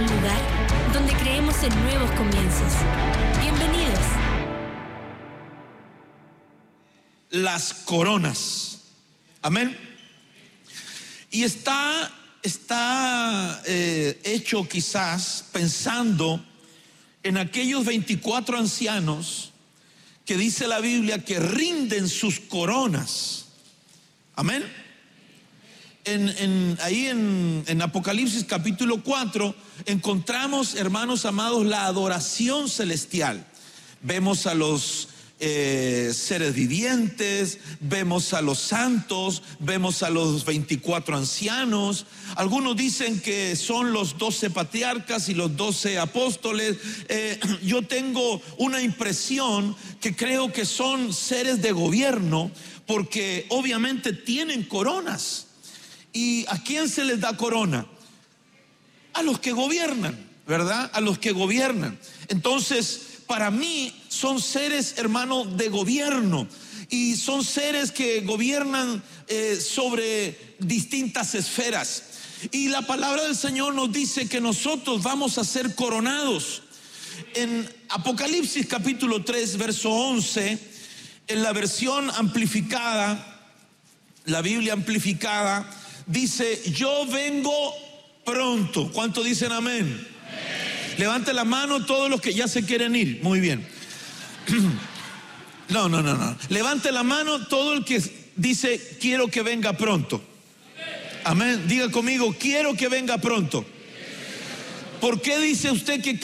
un lugar donde creemos en nuevos comienzos. Bienvenidos. Las coronas. Amén. Y está hecho quizás pensando en aquellos 24 ancianos que dice la Biblia que rinden sus coronas. Amén. Ahí en Apocalipsis capítulo 4 encontramos, hermanos amados, la adoración celestial. Vemos a los seres vivientes, vemos a los santos, vemos a los 24 ancianos. Algunos dicen que son los 12 patriarcas y los 12 apóstoles. Yo tengo una impresión que creo que son seres de gobierno, porque obviamente tienen coronas. ¿Y a quién se les da corona? A los que gobiernan, ¿verdad? A los que gobiernan. Entonces, para mí son seres, hermano, de gobierno, y son seres que gobiernan sobre distintas esferas. Y la palabra del Señor nos dice que nosotros vamos a ser coronados. En Apocalipsis capítulo 3 verso 11, en la versión amplificada, la Biblia amplificada, dice: yo vengo pronto. ¿Cuánto dicen amén? Levante la mano todos los que ya se quieren ir. Muy bien. No. Levante la mano todo el que dice: quiero que venga pronto. Amén. Diga conmigo: quiero que venga pronto. ¿Por qué dice usted que